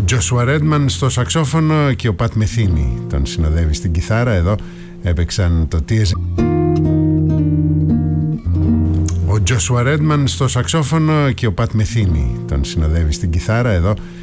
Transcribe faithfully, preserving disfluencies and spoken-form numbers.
Τζόσουα Ρέντμαν στο σαξόφωνο και ο Πατ Μεθίνι τον συνοδεύει στην κιθάρα. Εδώ έπαιξαν το τι ες... Ο Τζόσουα Ρέντμαν στο σαξόφωνο και ο Πατ Μεθίνι τον συνοδεύει στην κιθάρα. Εδώ